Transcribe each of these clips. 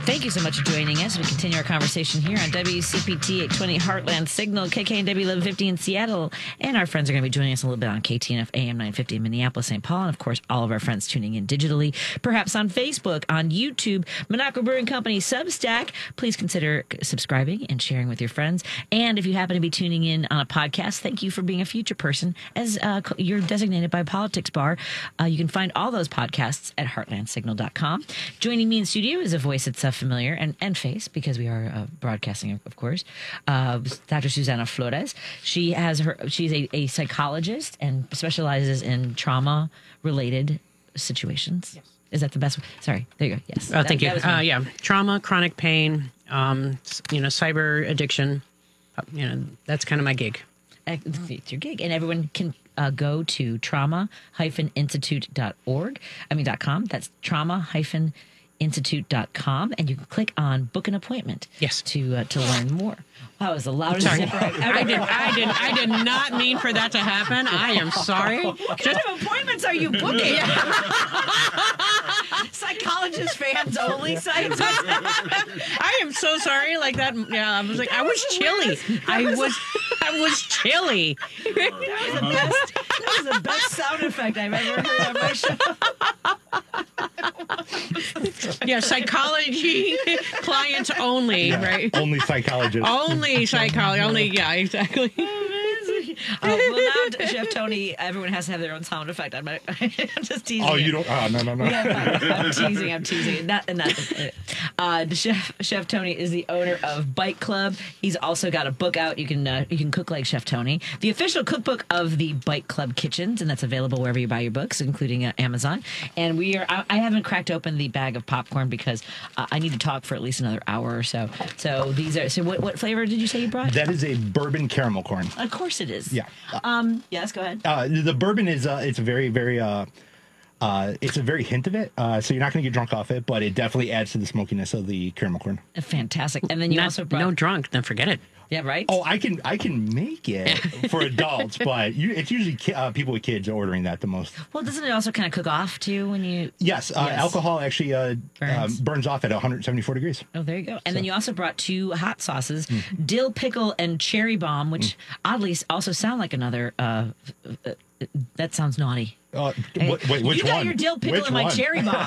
Thank you so much for joining us. We continue our conversation here on WCPT 820 Heartland Signal, KKNW 1150 in Seattle. And our friends are going to be joining us a little bit on KTNF AM 950 in Minneapolis, St. Paul. And, of course, all of our friends tuning in digitally, perhaps on Facebook, on YouTube, Monaco Brewing Company, Substack. Please consider subscribing and sharing with your friends. And if you happen to be tuning in on a podcast, thank you for being a future person as you're designated by Politics Bar. You can find all those podcasts at heartlandsignal.com. Joining me in studio is a voice that's familiar and face, because we are broadcasting, of course, Dr. Susana Flores. She's a psychologist and specializes in trauma-related situations. Yes. Is that the best? Sorry. There you go. Yes. Thank you. Yeah. Trauma, chronic pain, cyber addiction. That's kind of my gig. It's your gig. And everyone can go to trauma-institute.com. That's trauma-institute.com. And you can click on book an appointment. Yes. To learn more. Wow, it was the loudest zipper I've ever heard. I did not mean for that to happen. I am sorry. What kind of appointments are you booking? Psychologist fans only sites. I am so sorry. Like that. Yeah, I was like, I was chilly. I was chilly. That was the best sound effect I've ever heard on my show. Yeah, psychology clients only, right? Only psychologists. Only psychology. Only, yeah, exactly. Well, now, Chef Tony, everyone has to have their own sound effect. I'm just teasing. Oh, you don't? Oh, no. Yeah, I'm teasing. Chef Tony is the owner of Bite Club. He's also got a book out. You can cook like Chef Tony, the official cookbook of the Bite Club kitchens, and that's available wherever you buy your books, including Amazon. And I haven't cracked open the bag of popcorn because I need to talk for at least another hour or so. So what flavor did you say you brought? That is a bourbon caramel corn. Of course it is. Yeah. Yes, go ahead. The bourbon is it's a very it's a very hint of it, so you're not going to get drunk off it, but it definitely adds to the smokiness of the caramel corn. Fantastic. And then you also brought no drunk. Then forget it. Yeah, right. Oh, I can make it for adults, but it's usually people with kids are ordering that the most. Well, doesn't it also kind of cook off too when you? Yes, alcohol actually burns off at 174 degrees. Oh, there you go. And then you also brought two hot sauces, dill pickle and cherry bomb, which oddly also sound like another. That sounds naughty. Wait, which one? You got your dill pickle and my cherry bomb.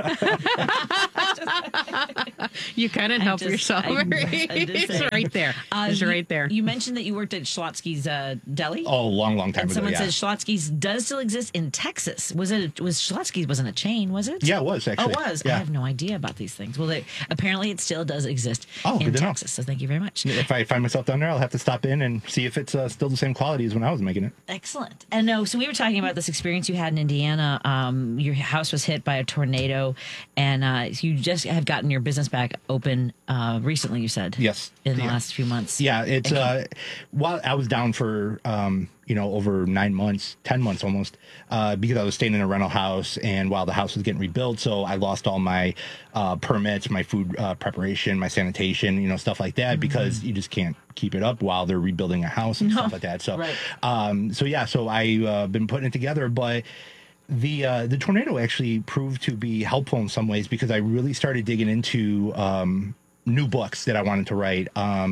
You couldn't help yourself. It's right there. It's right there. You mentioned that you worked at Schlotsky's Deli. Oh, long time and ago. Someone says Schlotsky's does still exist in Texas. Schlotsky's wasn't a chain, was it? Yeah, it was actually. Oh, it was. Yeah. I have no idea about these things. Well, apparently it still does exist in in Texas. So thank you very much. If I find myself down there, I'll have to stop in and see if it's still the same quality as when I was making it. Excellent. And so we were talking about this experience you had in Indiana. Your house was hit by a tornado, and you just have gotten your business back open recently, you said. Yes. In the last few months. Yeah, it's while I was down for over 9 months, 10 months almost, because I was staying in a rental house, and while the house was getting rebuilt, so I lost all my permits, my food preparation, my sanitation, stuff like that, because you just can't keep it up while they're rebuilding a house and stuff like that. So, right. So I've been putting it together, but the tornado actually proved to be helpful in some ways, because I really started digging into new books that I wanted to write.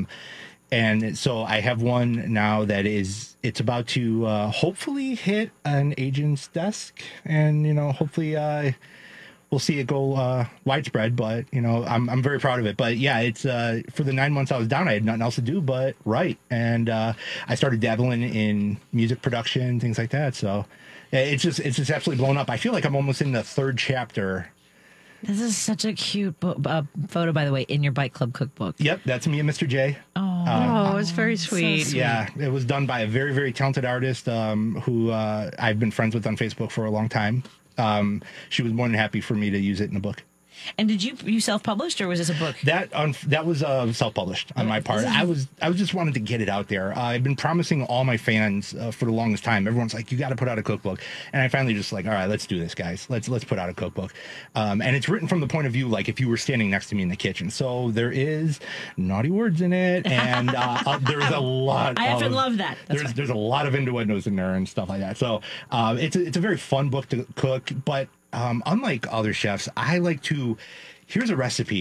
And so I have one now that it's about to hopefully hit an agent's desk, and hopefully we'll see it go widespread. But I'm very proud of it. But yeah, it's for the 9 months I was down, I had nothing else to do but write, and I started dabbling in music production, things like that. So it's just absolutely blown up. I feel like I'm almost in the third chapter. This is such a cute photo, by the way, in your Bite Club cookbook. Yep, that's me and Mr. J. It's very sweet. So sweet. Yeah, it was done by a very, very talented artist who I've been friends with on Facebook for a long time. She was more than happy for me to use it in the book. And did you self-published, or was this a book? That was self-published on my part. I was just wanted to get it out there. I've been promising all my fans for the longest time. Everyone's like, you got to put out a cookbook, and I finally just like, all right, let's do this, guys. Let's put out a cookbook. And it's written from the point of view like if you were standing next to me in the kitchen. So there is naughty words in it, and there's a lot. I often love that. There's a lot of innuendos in there and stuff like that. So it's a very fun book to cook, but unlike other chefs, I like to, here's a recipe.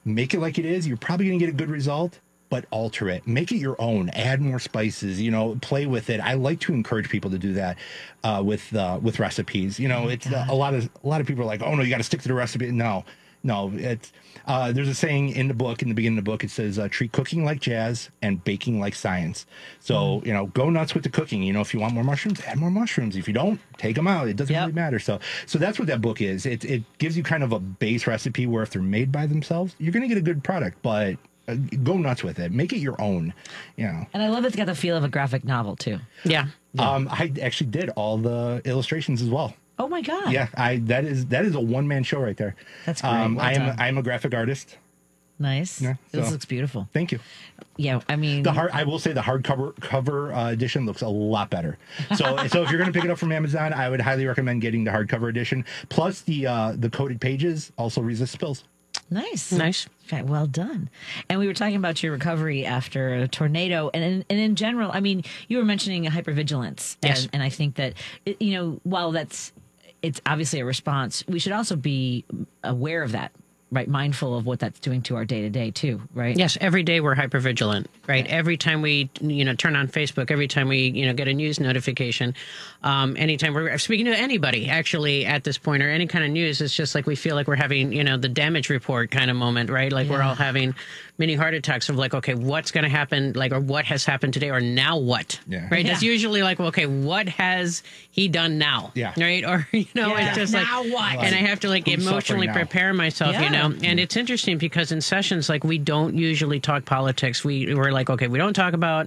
make it like it is. You're probably going to get a good result, but alter it. Make it your own. Add more spices. Play with it. I like to encourage people to do that with recipes. It's a lot of people are like, oh no, you got to stick to the recipe. No, it's there's a saying in the book, in the beginning of the book, it says treat cooking like jazz and baking like science. So go nuts with the cooking. If you want more mushrooms, add more mushrooms. If you don't, take them out. It doesn't really matter. So that's what that book is. It gives you kind of a base recipe where if they're made by themselves, you're going to get a good product, but go nuts with it. Make it your own. And I love it's got the feel of a graphic novel too. Yeah. I actually did all the illustrations as well. Oh my God. Yeah, that is a one-man show right there. That's great. Well done. I'm a graphic artist. Nice. Yeah, this looks beautiful. Thank you. Yeah, I mean, I will say the hardcover edition looks a lot better. So if you're going to pick it up from Amazon, I would highly recommend getting the hardcover edition. Plus the coated pages also resist spills. Nice. Okay, well done. And we were talking about your recovery after a tornado, and in general, I mean, you were mentioning hypervigilance. Yes. And I think that while it's obviously a response, we should also be aware of that, right? Mindful of what that's doing to our day to day too, right? Yes, every day we're hypervigilant, right? Yeah. Every time we, turn on Facebook, every time we, get a news notification, anytime we're speaking to anybody actually at this point or any kind of news, it's just like we feel like we're having, the damage report kind of moment, right? Like we're all having mini heart attacks of like, okay, what's going to happen? Like, or what has happened today or now what? Yeah. Right? Yeah. It's usually like, well, okay, what has he done now? Yeah. Right? Or, it's just now like, what? and I have to like emotionally prepare myself, and it's interesting because in sessions, like we don't usually talk politics. We're like, okay, we don't talk about,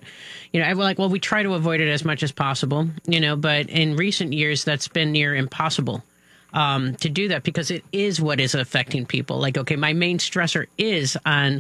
we try to avoid it as much as possible, but in recent years, that's been near impossible to do that because it is what is affecting people. Like, okay, my main stressor is on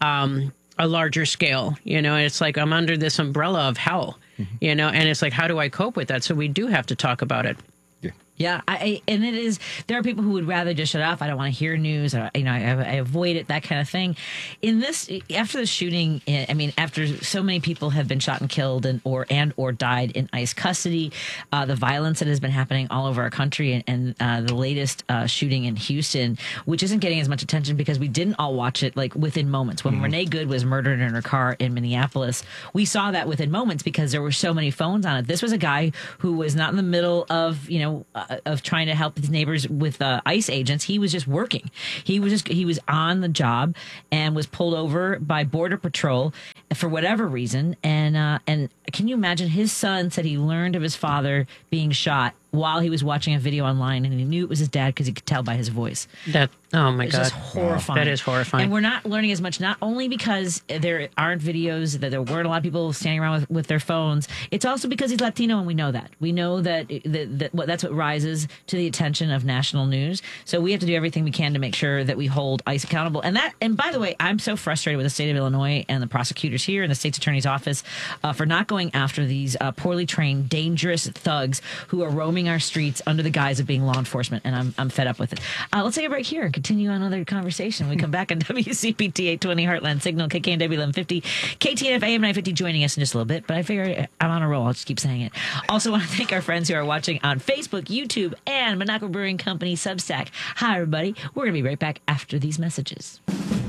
a larger scale, and it's like I'm under this umbrella of hell, and it's like, how do I cope with that? So we do have to talk about it. Yeah, and it is. There are people who would rather just shut off. I don't want to hear news. Or, I avoid it. That kind of thing. In this, after the shooting, after so many people have been shot and killed or died in ICE custody, the violence that has been happening all over our country, and the latest shooting in Houston, which isn't getting as much attention because we didn't all watch it like within moments. When Renee Good was murdered in her car in Minneapolis, we saw that within moments because there were so many phones on it. This was a guy who was not in the middle of of trying to help his neighbors with ICE agents. He was just working. He was on the job and was pulled over by Border Patrol for whatever reason. And can you imagine? His son said he learned of his father being shot while he was watching a video online, and he knew it was his dad because he could tell by his voice. Oh my it's God, just horrifying. That is horrifying. And we're not learning as much, not only because there aren't videos, that there weren't a lot of people standing around with their phones. It's also because he's Latino, and we know that. We know that that's what rises to the attention of national news. So we have to do everything we can to make sure that we hold ICE accountable. And by the way, I'm so frustrated with the state of Illinois and the prosecutors here and the state's attorney's office for not going after these poorly trained, dangerous thugs who are roaming our streets under the guise of being law enforcement. And I'm fed up with it. Let's take a break here and continue another conversation. We come back on WCPT 820 Heartland Signal, KKNW 1150, KTNF AM 950 joining us in just a little bit. But I figure I'm on a roll. I'll just keep saying it. Also want to thank our friends who are watching on Facebook, YouTube, and Monaco Brewing Company Substack. Hi, everybody. We're going to be right back after these messages.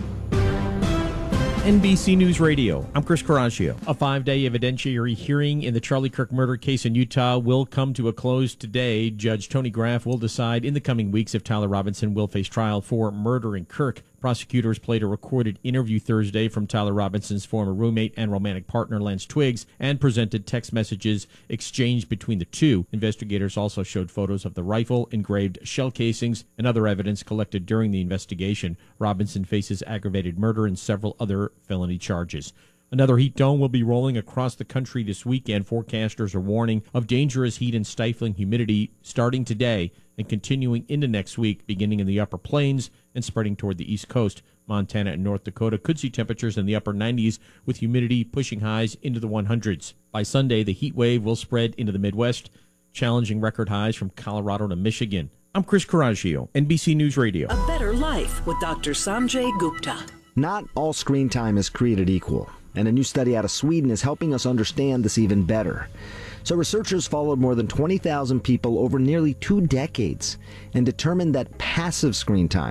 NBC News Radio. I'm Chris Coraggio. A 5-day evidentiary hearing in the Charlie Kirk murder case in Utah will come to a close today. Judge Tony Graff will decide in the coming weeks if Tyler Robinson will face trial for murdering Kirk. Prosecutors played a recorded interview Thursday from Tyler Robinson's former roommate and romantic partner, Lance Twiggs, and presented text messages exchanged between the two. Investigators also showed photos of the rifle, engraved shell casings, and other evidence collected during the investigation. Robinson faces aggravated murder and several other felony charges. Another heat dome will be rolling across the country this weekend. Forecasters are warning of dangerous heat and stifling humidity starting today and continuing into next week, beginning in the upper plains and spreading toward the east coast. Montana and North Dakota could see temperatures in the upper 90s with humidity pushing highs into the 100s. By Sunday, the heat wave will spread into the Midwest, challenging record highs from Colorado to Michigan. I'm Chris Coraggio, NBC News Radio. A Better Life with Dr. Sanjay Gupta. Not all screen time is created equal, and a new study out of Sweden is helping us understand this even better. So researchers followed more than 20,000 people over nearly 2 decades and determined that passive screen time,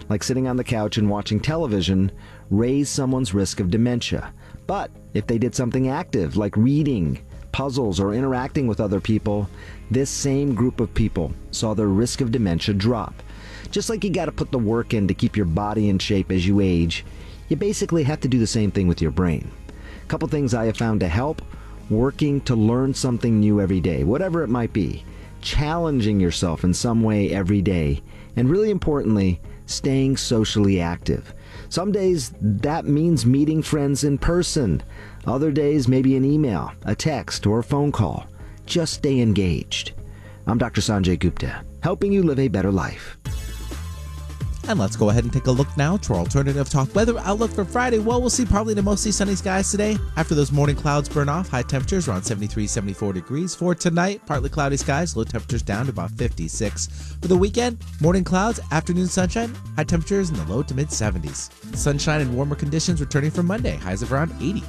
like sitting on the couch and watching television, raise someone's risk of dementia. But if they did something active, like reading, puzzles, or interacting with other people, this same group of people saw their risk of dementia drop. Just like you got to put the work in to keep your body in shape as you age, you basically have to do the same thing with your brain. A couple things I have found to help: working to learn something new every day, whatever it might be, challenging yourself in some way every day, and really importantly, staying socially active. Some days that means meeting friends in person. Other days maybe an email, a text, or a phone call. Just stay engaged. I'm Dr. Sanjay Gupta, helping you live a better life. And let's go ahead and take a look now to our alternative talk weather outlook for Friday. Well, we'll see partly to mostly sunny skies today. After those morning clouds burn off, high temperatures around 73, 74 degrees. For tonight, partly cloudy skies, low temperatures down to about 56. For the weekend, morning clouds, afternoon sunshine, high temperatures in the low to mid 70s. Sunshine and warmer conditions returning for Monday, highs of around 80.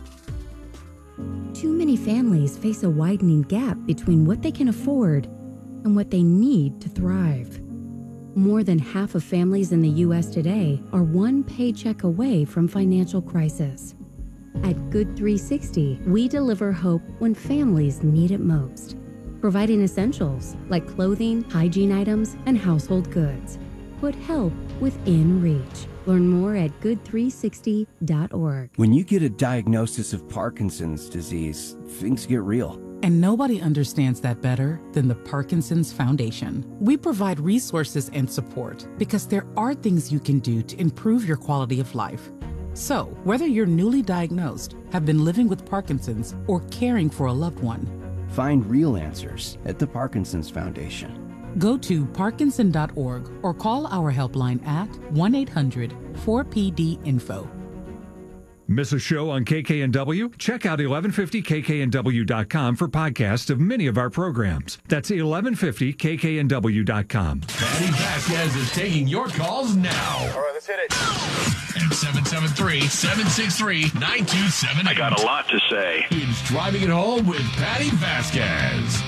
Too many families face a widening gap between what they can afford and what they need to thrive. More than half of families in the U.S. today are one paycheck away from financial crisis. At Good 360, we deliver hope when families need it most, providing essentials like clothing, hygiene items, and household goods. Put help within reach. Learn more at good360.org. When you get a diagnosis of Parkinson's disease, things get real. And nobody understands that better than the Parkinson's Foundation. We provide resources and support because there are things you can do to improve your quality of life. So, whether you're newly diagnosed, have been living with Parkinson's, or caring for a loved one, find real answers at the Parkinson's Foundation. Go to parkinson.org or call our helpline at 1-800-4PD-INFO. Miss a show on KKNW? Check out 1150kknw.com for podcasts of many of our programs. That's 1150kknw.com. Patty Vasquez is taking your calls now. All right, let's hit it. At 773-763-9278. I got a lot to say. It's Driving It Home with Patty Vasquez.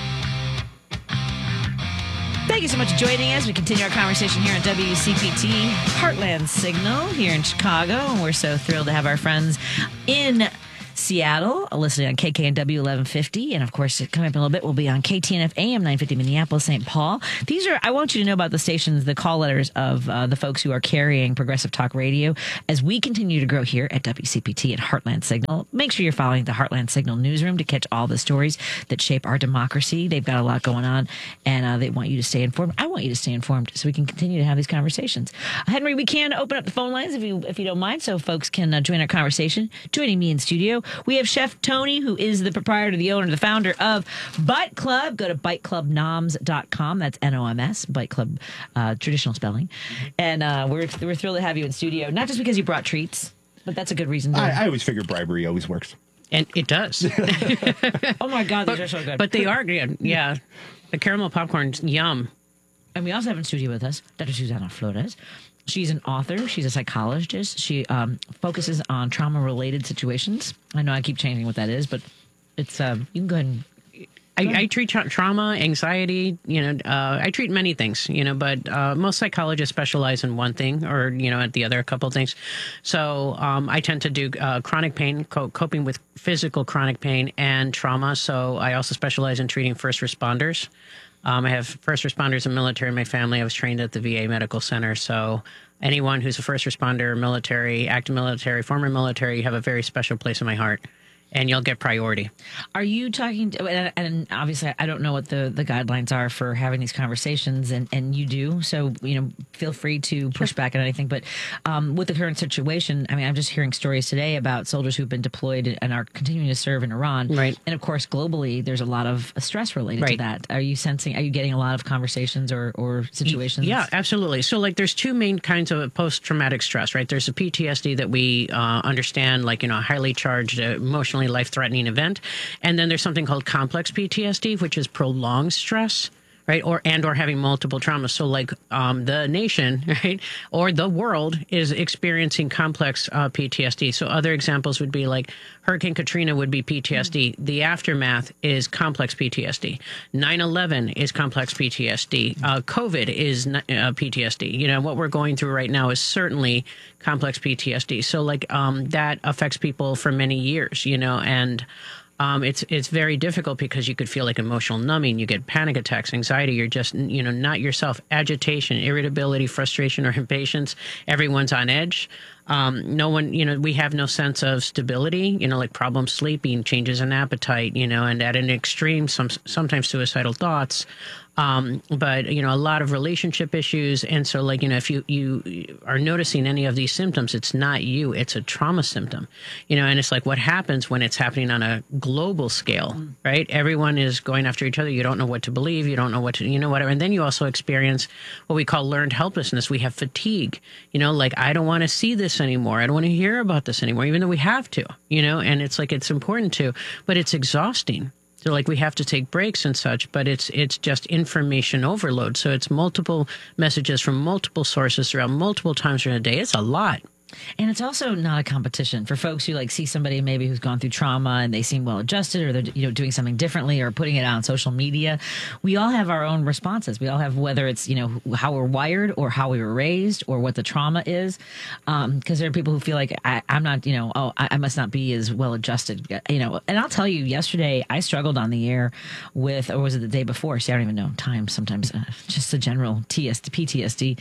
Thank you so much for joining us. We continue our conversation here on WCPT Heartland Signal here in Chicago. And we're so thrilled to have our friends in Seattle, listening on KKNW 1150. And of course, coming up in a little bit, we'll be on KTNF AM 950 Minneapolis, St. Paul. These are, I want you to know about the stations, the call letters of the folks who are carrying Progressive Talk Radio as we continue to grow here at WCPT and Heartland Signal. Make sure you're following the Heartland Signal newsroom to catch all the stories that shape our democracy. They've got a lot going on, and they want you to stay informed. I want you to stay informed so we can continue to have these conversations. Henry, we can open up the phone lines if you don't mind, so folks can join our conversation. Joining me in studio, we have Chef Tony, who is the proprietor, the owner, the founder of Bite Club. Go to biteclubnoms.com. That's N-O-M-S, Bite Club, traditional spelling. And we're thrilled to have you in studio, not just because you brought treats, but that's a good reason. I always figure bribery always works. And it does. Oh, my God, these are so good. But they are good, yeah. The caramel popcorn's yum. And we also have in studio with us Dr. Susana Flores. She's an author. She's a psychologist. She focuses on trauma-related situations. I know I keep changing what that is, but it's you can go ahead and... I treat trauma, anxiety, I treat many things, but most psychologists specialize in one thing or, at the other a couple of things. So I tend to do chronic pain, coping with physical chronic pain and trauma. So I also specialize in treating first responders. I have first responders and military in my family. I was trained at the VA Medical Center. So anyone who's a first responder, military, active military, former military, you have a very special place in my heart. And you'll get priority. Are you talking to, and obviously I don't know what the guidelines are for having these conversations, and you do, so feel free to push back on anything. But with the current situation, I mean, I'm just hearing stories today about soldiers who've been deployed and are continuing to serve in Iran. Right. And of course, globally, there's a lot of stress related to that. Are you getting a lot of conversations or situations? Yeah, absolutely. So there's two main kinds of post-traumatic stress, right? There's a PTSD that we understand, a highly charged, emotionally life-threatening event. And then there's something called complex PTSD, which is prolonged stress. right? Or having multiple traumas. So like the nation, right, or the world is experiencing complex PTSD. So other examples would be like Hurricane Katrina would be PTSD. The aftermath is complex PTSD. 9/11 is complex PTSD. COVID is PTSD. You know, what we're going through right now is certainly complex PTSD. So like that affects people for many years, you know, and it's very difficult because you could feel like emotional numbing. You get panic attacks, anxiety. You're just, you know, not yourself. Agitation, irritability, frustration, or impatience. Everyone's on edge. No one, you know, we have no sense of stability, you know, like problem sleeping, changes in appetite, you know, and at an extreme, sometimes suicidal thoughts. But, you know, a lot of relationship issues. And so, like, you know, if you are noticing any of these symptoms, it's not you, it's a trauma symptom, you know, and it's like what happens when it's happening on a global scale, right? Everyone is going after each other. You don't know what to believe. You don't know what to, you know, whatever. And then you also experience what we call learned helplessness. We have fatigue, you know, like, I don't want to see this anymore. I don't want to hear about this anymore, even though we have to, you know, and it's like, it's important to, but it's exhausting. So like we have to take breaks and such, but it's just information overload. So it's multiple messages from multiple sources throughout multiple times during the day. It's a lot. And it's also not a competition for folks who like see somebody maybe who's gone through trauma and they seem well adjusted, or they're, you know, doing something differently or putting it out on social media. We all have our own responses. We all have, whether it's, you know, how we're wired or how we were raised or what the trauma is. Because there are people who feel like I'm not, you know, I must not be as well adjusted, you know. And I'll tell you, yesterday I struggled on the air with, or was it the day before? See, I don't even know time sometimes, just the general PTSD.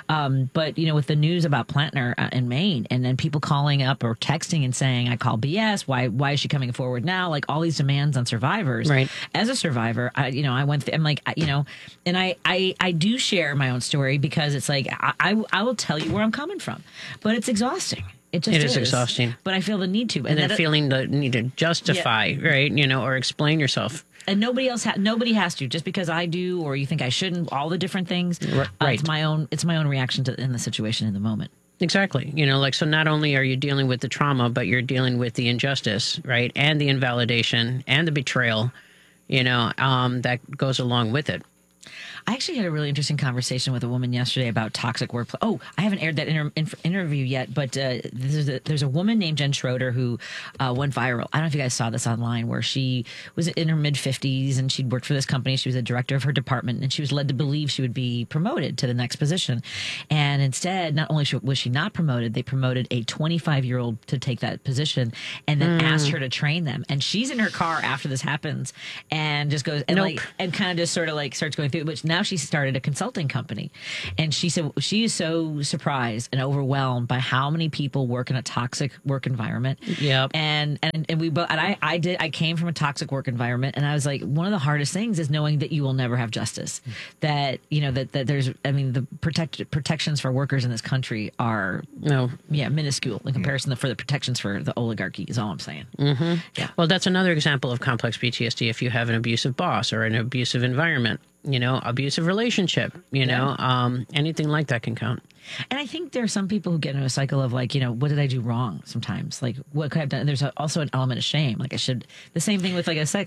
But, you know, with the news about Plantner in Maine, and then people calling up or texting and saying, I call BS. Why is she coming forward now? Like all these demands on survivors. Right. As a survivor, I went, I'm like, you know, and I do share my own story because it's like, I will tell you where I'm coming from, but it's exhausting. It is exhausting. But I feel the need to. And then feeling the need to justify, right? You know, or explain yourself. And nobody has to, just because I do, or you think I shouldn't, all the different things. Right. It's my own reaction in the situation in the moment. Exactly. You know, like, so not only are you dealing with the trauma, but you're dealing with the injustice, right? And the invalidation and the betrayal, you know, that goes along with it. I actually had a really interesting conversation with a woman yesterday about toxic workplace. Oh, I haven't aired that interview yet, but there's a woman named Jen Schroeder who went viral. I don't know if you guys saw this online, where she was in her mid-50s and she'd worked for this company. She was a director of her department, and she was led to believe she would be promoted to the next position. And instead, not only was she not promoted, they promoted a 25-year-old to take that position and then asked her to train them. And she's in her car after this happens and just goes, and and kind of just sort of like starts going through it, which now she started a consulting company. And she said she is so surprised and overwhelmed by how many people work in a toxic work environment. Yep. And we both, and I came from a toxic work environment, and I was like, one of the hardest things is knowing that you will never have justice. That, you know, that there's, I mean, the protections for workers in this country are minuscule in comparison for the protections for the oligarchy, is all I'm saying. Mm-hmm. Yeah. Well, that's another example of complex PTSD. If you have an abusive boss or an abusive environment, you know, abusive relationship, you know, anything like that can count. And I think there are some people who get into a cycle of like, you know, what did I do wrong sometimes? Like, what could I have done? And there's also an element of shame. Like, the same thing with like a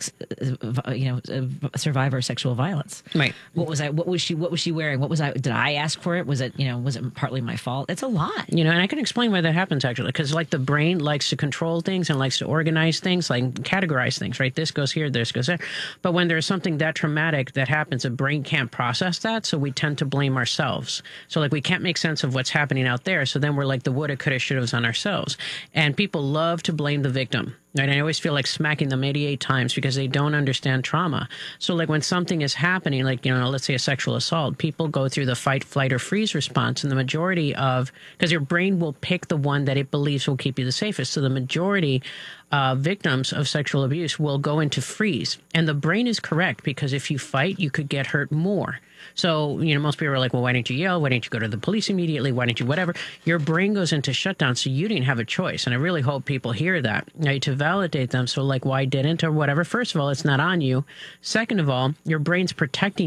survivor of sexual violence. Right. What was she wearing? Did I ask for it? Was it partly my fault? It's a lot. You know, and I can explain why that happens actually, because like the brain likes to control things and likes to organize things, like categorize things, right? This goes here, this goes there. But when there's something that traumatic that happens, the brain can't process that. So we tend to blame ourselves. So like we can't make sense of what's happening out there. So then we're like the woulda, coulda, shoulda's on ourselves. And people love to blame the victim. Right? I always feel like smacking them 88 times because they don't understand trauma. So like when something is happening, like, you know, let's say a sexual assault, people go through the fight, flight, or freeze response. And the majority of, because your brain will pick the one that it believes will keep you the safest. So the majority of victims of sexual abuse will go into freeze. And the brain is correct, because if you fight, you could get hurt more. So, you know, most people are like, well, why didn't you yell? Why didn't you go to the police immediately? Why didn't you whatever? Your brain goes into shutdown, so you didn't have a choice. And I really hope people hear that, right, to validate them. So like, why didn't or whatever? First of all, it's not on you. Second of all, your brain's protecting you.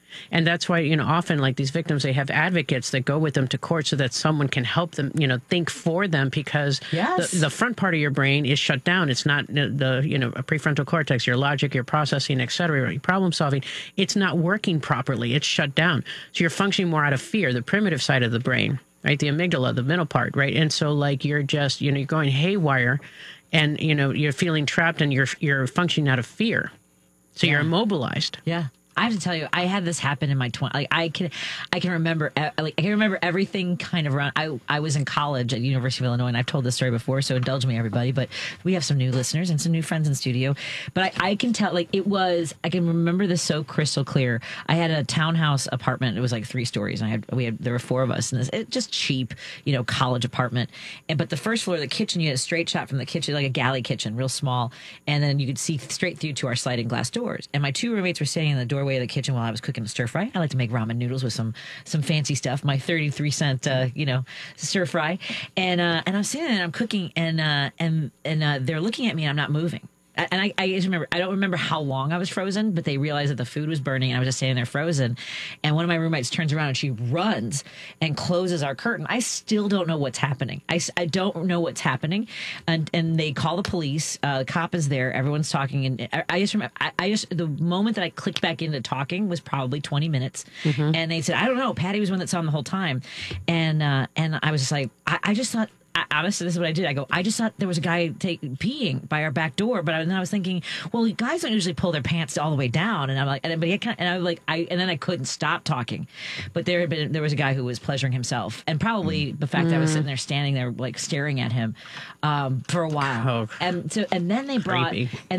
And that's why, often like these victims, they have advocates that go with them to court so that someone can help them, think for them, because the front part of your brain is shut down. It's not the prefrontal cortex, your logic, your processing, et cetera, your problem solving. It's not working properly. It's shut down. So you're functioning more out of fear, the primitive side of the brain, right? The amygdala, the middle part, right? And so like you're just, you're going haywire, and, you're feeling trapped, and you're functioning out of fear. So you're immobilized. Yeah. I have to tell you, I had this happen in my 20s. Like I can remember, everything kind of around. I was in college at University of Illinois, and I've told this story before, so indulge me, everybody. But we have some new listeners and some new friends in studio. But I can tell, like I can remember this so crystal clear. I had a townhouse apartment. It was like 3 stories, and there were 4 of us, and it just cheap, college apartment. But the first floor, the kitchen, you had a straight shot from the kitchen, like a galley kitchen, real small, and then you could see straight through to our sliding glass doors. And my 2 roommates were standing in the doorway of the kitchen while I was cooking a stir fry. I like to make ramen noodles with some fancy stuff. My 33-cent, stir fry, and I'm sitting there and I'm cooking, and they're looking at me, and I'm not moving. And I just remember, I don't remember how long I was frozen, but they realized that the food was burning, and I was just standing there frozen. And one of my roommates turns around, and she runs and closes our curtain. I still don't know what's happening. I don't know what's happening. And they call the police. The cop is there. Everyone's talking. And I just remember, the moment that I clicked back into talking was probably 20 minutes. Mm-hmm. And they said, I don't know. Patty was one that saw him the whole time. And I was just like, I just thought, honestly, this is what I did. I just thought there was a guy peeing by our back door, but then I was thinking, well, guys don't usually pull their pants all the way down, and I'm like, and then I couldn't stop talking. But there was a guy who was pleasuring himself, and probably the fact that I was sitting there, standing there, like staring at him for a while, and then they brought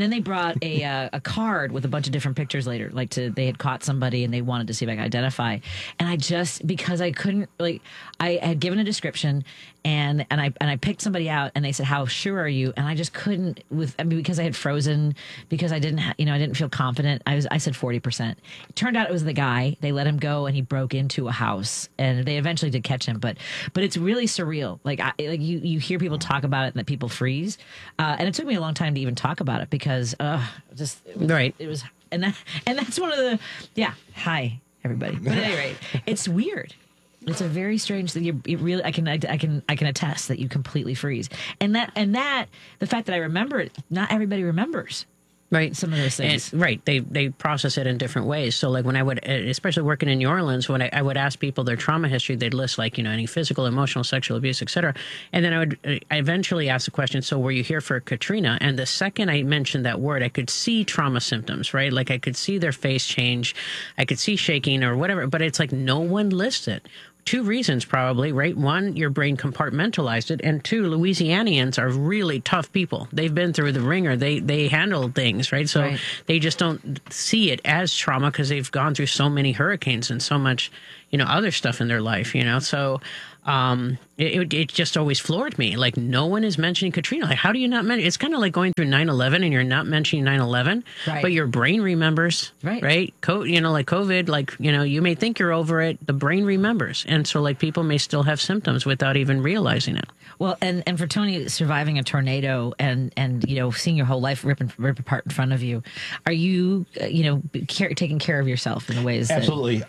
a card with a bunch of different pictures later, they had caught somebody and they wanted to see if I could identify, and because I couldn't, I had given a description. And I picked somebody out, and they said, "How sure are you?" And I just couldn't, because I had frozen, because I didn't, I didn't feel confident. I said 40%. It turned out it was the guy. They let him go, and he broke into a house, and they eventually did catch him. But it's really surreal. You hear people talk about it, and that people freeze. And it took me a long time to even talk about it, because it was, and that's one of the hi everybody. But at any rate, it's weird. It's a very strange thing. I can attest that you completely freeze, and that the fact that I remember it, not everybody remembers. Right. Some of those things. Right. They process it in different ways. So when I would, especially working in New Orleans, when I would ask people their trauma history, they'd list any physical, emotional, sexual abuse, et cetera. And then I eventually ask the question, so were you here for Katrina? And the second I mentioned that word, I could see trauma symptoms, right? Like I could see their face change. I could see shaking or whatever, but it's like no one lists it. 2 reasons probably, right? 1, your brain compartmentalized it, and 2, Louisianians are really tough people. They've been through the ringer. They handle things, right? So they just don't see it as trauma because they've gone through so many hurricanes and so much, other stuff in their life, So it just always floored me. Like, no one is mentioning Katrina. Like, how do you not mention? It's kind of like going through 9/11 and you're not mentioning 9/11, but your brain remembers, right? Like COVID, you may think you're over it. The brain remembers. And so people may still have symptoms without even realizing it. Well, and for Tony, surviving a tornado and seeing your whole life rip apart in front of you, are you, taking care of yourself in the ways Absolutely.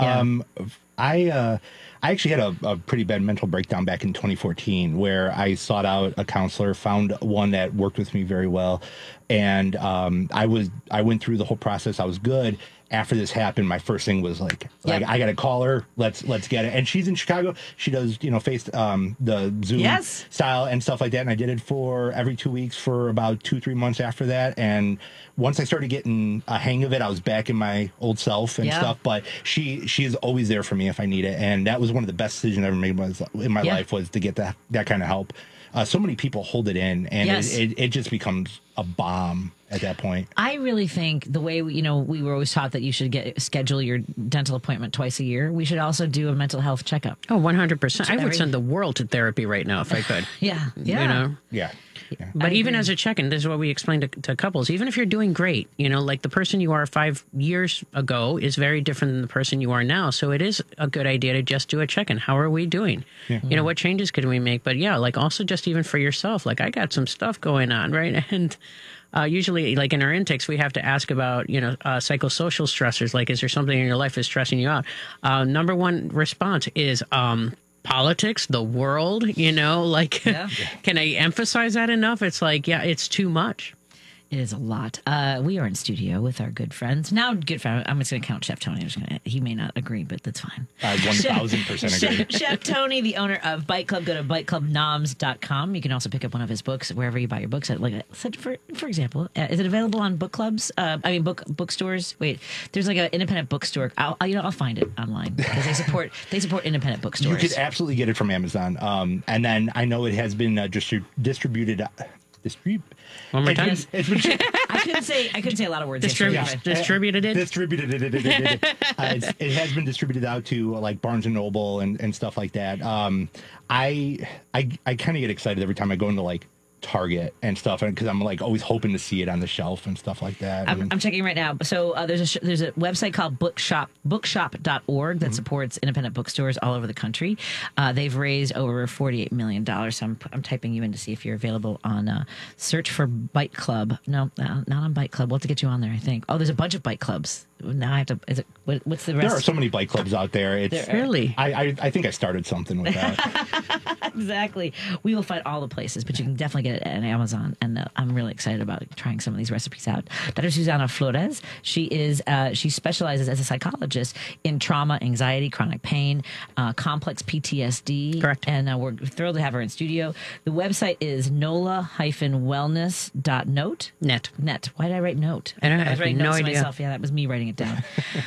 I actually had a pretty bad mental breakdown back in 2014 where I sought out a counselor, found one that worked with me very well. And I went through the whole process. I was good. After this happened, my first thing was like I got to call her. Let's get it. And she's in Chicago. She does, face the Zoom style and stuff like that. And I did it for every 2 weeks for about 2-3 months after that. And once I started getting a hang of it, I was back in my old self and stuff. But she is always there for me if I need it. And that was one of the best decisions I ever made in my life, was to get that kind of help. So many people hold it in, and it just becomes a bomb at that point. I really think the way we were always taught that you should schedule your dental appointment twice a year. We should also do a mental health checkup. Oh, 100%. I would send the world to therapy right now if I could. Yeah. But even as a check-in, this is what we explain to couples. Even if you're doing great, like the person you are 5 years ago is very different than the person you are now. So it is a good idea to just do a check-in. How are we doing? Yeah. What changes could we make? But also just even for yourself, I got some stuff going on, right? And usually, like in our intakes, we have to ask about, psychosocial stressors. Like, is there something in your life that's stressing you out? Number one response is politics, the world, can I emphasize that enough? It's like, yeah, it's too much. It is a lot. We are in studio with our good friends. Now, good friend, I'm just going to count Chef Tony. He may not agree, but that's fine. I 1,000% agree. Chef Tony, the owner of Bite Club. Go to biteclubnoms.com. You can also pick up one of his books wherever you buy your books. Like for example, is it available on book clubs? Bookstores. Wait, there's like an independent bookstore. I'll find it online because they support independent bookstores. You could absolutely get it from Amazon. And then I know it has been distributed. One more time. I couldn't say a lot of words. Distributed it. It has been distributed out to like Barnes and Noble and stuff like that. I kind of get excited every time I go into like Target and stuff, and because I'm like always hoping to see it on the shelf and stuff like that. I'm checking right now. So there's a website called bookshop.org that supports independent bookstores all over the country. They've raised over $48 million. So I'm typing you in to see if you're available on search for Bite Club. No, not on Bite Club. We'll have to get you on there, I think. Oh, there's a bunch of Bite Clubs. Now I have to. What's the rest? There are so many Bite Clubs out there. It's really. I think I started something with that. Exactly. We will find all the places, but you can definitely get it at Amazon. And I'm really excited about trying some of these recipes out. Dr. Susana Flores. She specializes as a psychologist in trauma, anxiety, chronic pain, complex PTSD. Correct. And we're thrilled to have her in studio. The website is nola-wellness.note. Net. Why did I write note? I don't know. I was writing no notes to idea. myself. Yeah, that was me writing it down.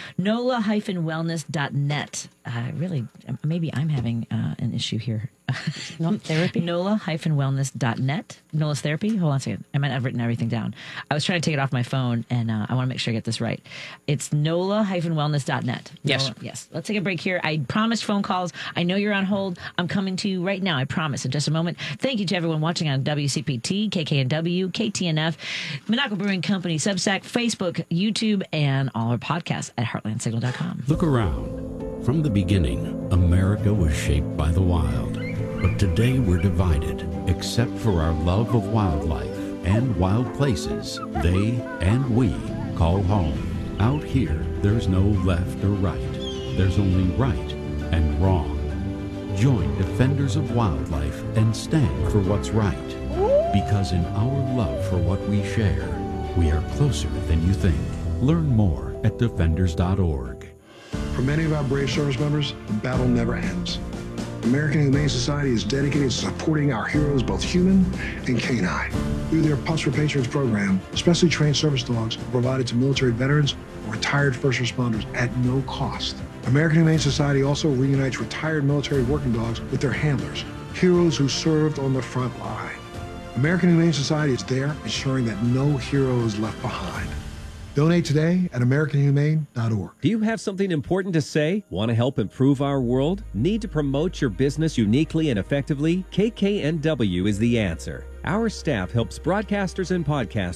nola-wellness.net. Really, maybe I'm having an issue here. Therapy? nola-wellness.net. Nola's Therapy? Hold on a second. I might have written everything down. I was trying to take it off my phone, and I want to make sure I get this right. It's nola-wellness.net. Yes. Yes. Let's take a break here. I promised phone calls. I know you're on hold. I'm coming to you right now. I promise. In just a moment. Thank you to everyone watching on WCPT, KKNW, KTNF, Monaco Brewing Company, Substack, Facebook, YouTube, and all our podcasts at heartlandsignal.com. Look around. From the beginning, America was shaped by the wild. But today we're divided, except for our love of wildlife and wild places they and we call home. Out here, there's no left or right. There's only right and wrong. Join Defenders of Wildlife and stand for what's right. Because in our love for what we share, we are closer than you think. Learn more at defenders.org. For many of our brave service members, the battle never ends. American Humane Society is dedicated to supporting our heroes, both human and canine. Through their Pups for Patriots program, specially trained service dogs are provided to military veterans or retired first responders at no cost. American Humane Society also reunites retired military working dogs with their handlers, heroes who served on the front line. American Humane Society is there ensuring that no hero is left behind. Donate today at AmericanHumane.org. Do you have something important to say? Want to help improve our world? Need to promote your business uniquely and effectively? KKNW is the answer. Our staff helps broadcasters and podcasters